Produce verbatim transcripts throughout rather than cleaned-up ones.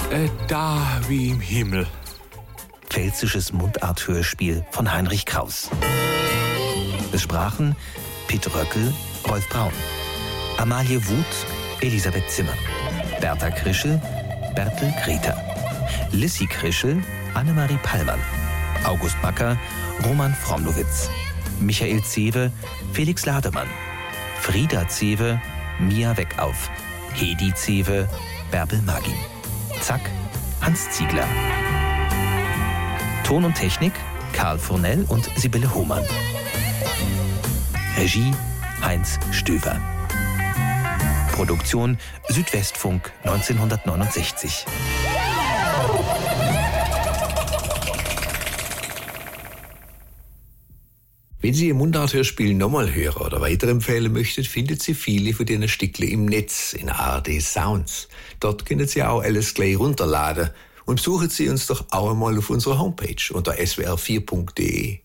Äh, da wie im Himmel. Pfälzisches Mundart-Hörspiel von Heinrich Kraus. Es sprachen Piet Röckel, Rolf Braun, Amalie Wuth, Elisabeth Zimmer, Bertha Krischel, Bertel Greta, Lissy Krischel, Annemarie Pallmann, August Backer, Roman Fromlowitz, Michael Zewe, Felix Lademann, Frieda Zewe, Mia Weckauf, Hedi Zewe, Bärbel Magin, Zack, Hans Ziegler. Ton und Technik Karl Fournel und Sibylle Hohmann. Regie Heinz Stöver. Produktion Südwestfunk neunzehnhundertneunundsechzig. Wenn Sie Ihr Mundart-Hörspiel nochmal hören oder weiterempfehlen möchten, findet Sie viele von diesen Stückchen im Netz in A R D Sounds. Dort können Sie auch alles gleich runterladen und besuchen Sie uns doch auch einmal auf unserer Homepage unter s w r vier punkt d e.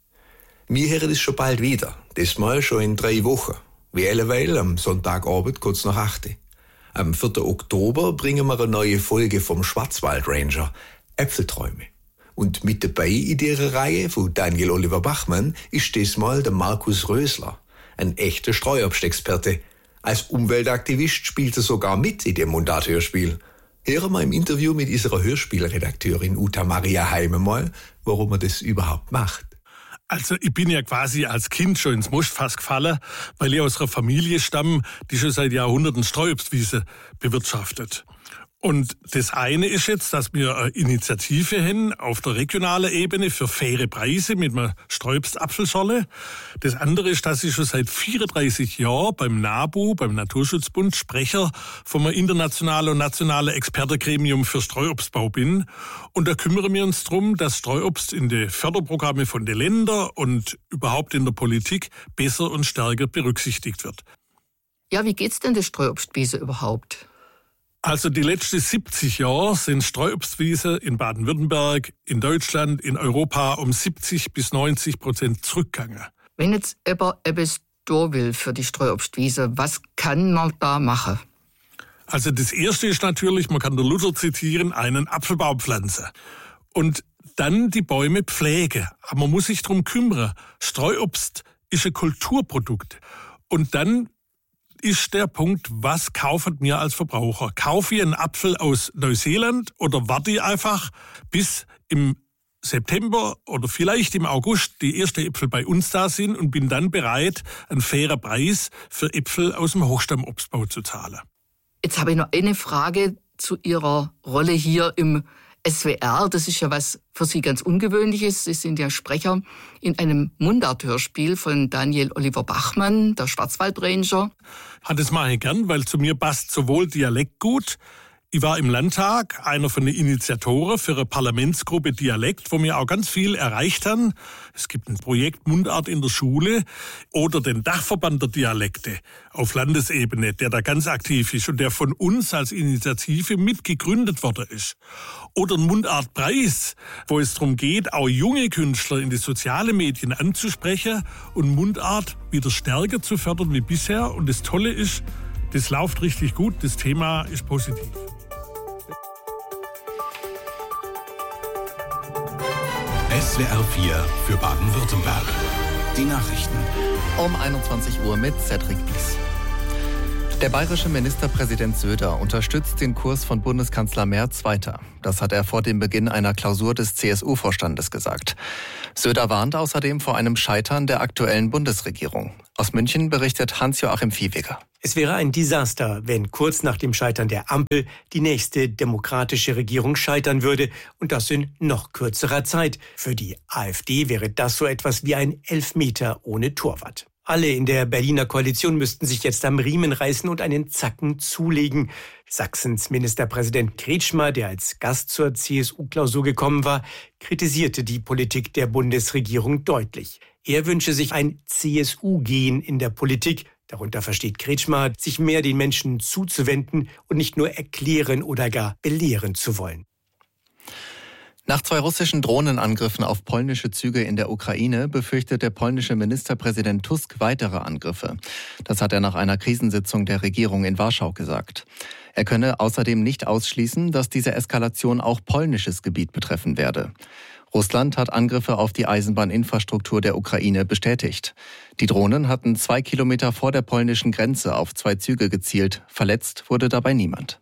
Wir hören es schon bald wieder, diesmal schon in drei Wochen. Wie alleweil am Sonntagabend kurz nach acht. Am vierten Oktober bringen wir eine neue Folge vom Schwarzwaldranger, Äpfelträume. Und mit dabei in dieser Reihe von Daniel Oliver Bachmann ist diesmal der Markus Rösler, ein echter Streuobstexperte. Als Umweltaktivist spielt er sogar mit in dem Mundart-Hörspiel. Hören wir im Interview mit unserer Hörspielredakteurin Uta Maria Heime mal, warum er das überhaupt macht. Also ich bin ja quasi als Kind schon ins Mostfass gefallen, weil ich aus einer Familie stamme, die schon seit Jahrhunderten Streuobstwiese bewirtschaftet. Und das eine ist jetzt, dass wir eine Initiative haben auf der regionalen Ebene für faire Preise mit einer Streuobstapfelschorle. Das andere ist, dass ich schon seit vierunddreißig Jahren beim NABU, beim Naturschutzbund, Sprecher vom internationalen und nationalen Expertengremium für Streuobstbau bin. Und da kümmern wir uns darum, dass Streuobst in die Förderprogramme von den Ländern und überhaupt in der Politik besser und stärker berücksichtigt wird. Ja, wie geht's denn der Streuobstwiese überhaupt? Also die letzten siebzig Jahre sind Streuobstwiese in Baden-Württemberg, in Deutschland, in Europa um siebzig bis neunzig Prozent zurückgegangen. Wenn jetzt jemand etwas tun will für die Streuobstwiese, was kann man da machen? Also das Erste ist natürlich, man kann der Luther zitieren, einen Apfelbaum pflanzen. Und dann die Bäume pflegen. Aber man muss sich darum kümmern. Streuobst ist ein Kulturprodukt. Und dann ist der Punkt, was kaufen wir als Verbraucher? Kaufe ich einen Apfel aus Neuseeland oder warte ich einfach, bis im September oder vielleicht im August die ersten Äpfel bei uns da sind und bin dann bereit, einen fairen Preis für Äpfel aus dem Hochstammobstbau zu zahlen? Jetzt habe ich noch eine Frage zu Ihrer Rolle hier im S W R. Das ist ja was für Sie ganz Ungewöhnliches. Sie sind ja Sprecher in einem Mundart-Hörspiel von Daniel Oliver Bachmann, der Schwarzwaldranger. Das mache ich gern, weil zu mir passt sowohl Dialekt gut. Ich war im Landtag einer von den Initiatoren für eine Parlamentsgruppe Dialekt, wo wir auch ganz viel erreicht haben. Es gibt ein Projekt Mundart in der Schule oder den Dachverband der Dialekte auf Landesebene, der da ganz aktiv ist und der von uns als Initiative mitgegründet worden ist. Oder ein Mundartpreis, wo es darum geht, auch junge Künstler in die sozialen Medien anzusprechen und Mundart wieder stärker zu fördern wie bisher. Und das Tolle ist, das läuft richtig gut, das Thema ist positiv. S W R vier für Baden-Württemberg. Die Nachrichten. Um einundzwanzig Uhr mit Cedric Wies. Der bayerische Ministerpräsident Söder unterstützt den Kurs von Bundeskanzler Merz weiter. Das hat er vor dem Beginn einer Klausur des C S U-Vorstandes gesagt. Söder warnt außerdem vor einem Scheitern der aktuellen Bundesregierung. Aus München berichtet Hans-Joachim Viehweger. Es wäre ein Desaster, wenn kurz nach dem Scheitern der Ampel die nächste demokratische Regierung scheitern würde und das in noch kürzerer Zeit. Für die AfD wäre das so etwas wie ein Elfmeter ohne Torwart. Alle in der Berliner Koalition müssten sich jetzt am Riemen reißen und einen Zacken zulegen. Sachsens Ministerpräsident Kretschmer, der als Gast zur C S U-Klausur gekommen war, kritisierte die Politik der Bundesregierung deutlich. Er wünsche sich ein C S U-Gen in der Politik. Darunter versteht Kretschmer, sich mehr den Menschen zuzuwenden und nicht nur erklären oder gar belehren zu wollen. Nach zwei russischen Drohnenangriffen auf polnische Züge in der Ukraine befürchtet der polnische Ministerpräsident Tusk weitere Angriffe. Das hat er nach einer Krisensitzung der Regierung in Warschau gesagt. Er könne außerdem nicht ausschließen, dass diese Eskalation auch polnisches Gebiet betreffen werde. Russland hat Angriffe auf die Eisenbahninfrastruktur der Ukraine bestätigt. Die Drohnen hatten zwei Kilometer vor der polnischen Grenze auf zwei Züge gezielt. Verletzt wurde dabei niemand.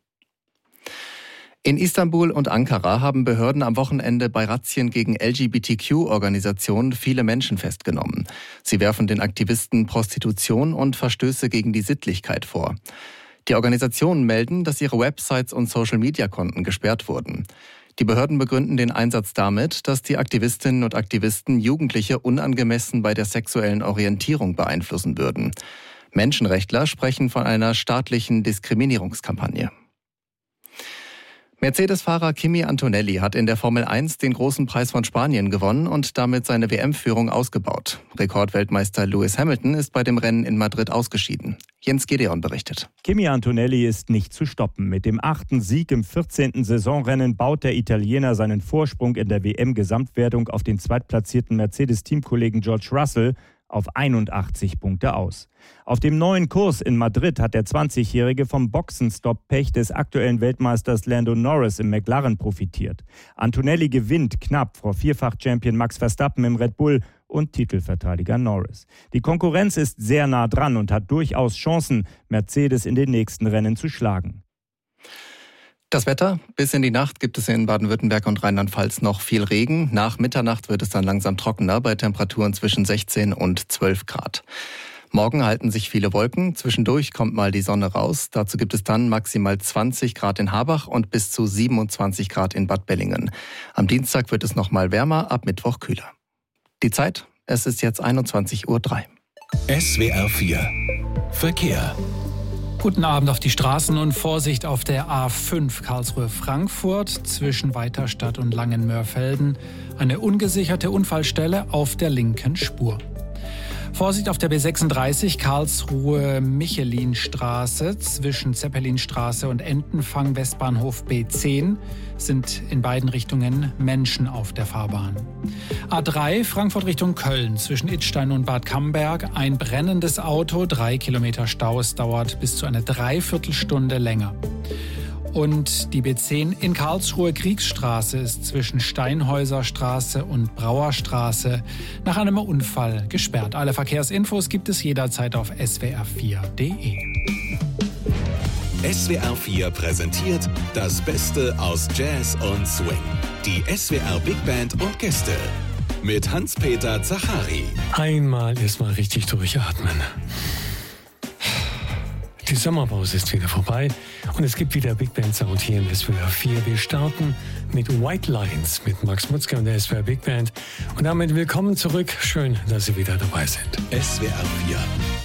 In Istanbul und Ankara haben Behörden am Wochenende bei Razzien gegen L G B T Q-Organisationen viele Menschen festgenommen. Sie werfen den Aktivisten Prostitution und Verstöße gegen die Sittlichkeit vor. Die Organisationen melden, dass ihre Websites und Social-Media-Konten gesperrt wurden. Die Behörden begründen den Einsatz damit, dass die Aktivistinnen und Aktivisten Jugendliche unangemessen bei der sexuellen Orientierung beeinflussen würden. Menschenrechtler sprechen von einer staatlichen Diskriminierungskampagne. Mercedes-Fahrer Kimi Antonelli hat in der Formel eins den großen Preis von Spanien gewonnen und damit seine W M-Führung ausgebaut. Rekordweltmeister Lewis Hamilton ist bei dem Rennen in Madrid ausgeschieden. Jens Gedeon berichtet. Kimi Antonelli ist nicht zu stoppen. Mit dem achten Sieg im vierzehnten Saisonrennen baut der Italiener seinen Vorsprung in der W M-Gesamtwertung auf den zweitplatzierten Mercedes-Teamkollegen George Russell auf einundachtzig Punkte aus. Auf dem neuen Kurs in Madrid hat der zwanzigjährige vom Boxenstopp-Pech des aktuellen Weltmeisters Lando Norris im McLaren profitiert. Antonelli gewinnt knapp vor Vierfach-Champion Max Verstappen im Red Bull und Titelverteidiger Norris. Die Konkurrenz ist sehr nah dran und hat durchaus Chancen, Mercedes in den nächsten Rennen zu schlagen. Das Wetter. Bis in die Nacht gibt es in Baden-Württemberg und Rheinland-Pfalz noch viel Regen. Nach Mitternacht wird es dann langsam trockener bei Temperaturen zwischen sechzehn und zwölf Grad. Morgen halten sich viele Wolken. Zwischendurch kommt mal die Sonne raus. Dazu gibt es dann maximal zwanzig Grad in Harbach und bis zu siebenundzwanzig Grad in Bad Bellingen. Am Dienstag wird es noch mal wärmer, ab Mittwoch kühler. Die Zeit? Es ist jetzt einundzwanzig Uhr drei. S W R vier Verkehr. Guten Abend auf die Straßen und Vorsicht auf der A fünf Karlsruhe-Frankfurt zwischen Weiterstadt und Langenmörfelden. Eine ungesicherte Unfallstelle auf der linken Spur. Vorsicht auf der B sechsunddreißig Karlsruhe-Michelin-Straße zwischen Zeppelinstraße und Entenfang Westbahnhof B zehn sind in beiden Richtungen Menschen auf der Fahrbahn. A drei Frankfurt Richtung Köln zwischen Idstein und Bad Camberg ein brennendes Auto, drei Kilometer Stau, es dauert bis zu eine Dreiviertelstunde länger. Und die B zehn in Karlsruhe Kriegsstraße ist zwischen Steinhäuserstraße und Brauerstraße nach einem Unfall gesperrt. Alle Verkehrsinfos gibt es jederzeit auf S W R vier Punkt de. S W R vier präsentiert das Beste aus Jazz und Swing. Die S W R Big Band und Gäste mit Hans-Peter Zachari. Einmal erstmal richtig durchatmen. Die Sommerpause ist wieder vorbei und es gibt wieder Big Band Sound hier in S W R vier. Wir starten mit White Lines mit Max Mutzke und der S W R Big Band. Und damit willkommen zurück. Schön, dass Sie wieder dabei sind. S W R vier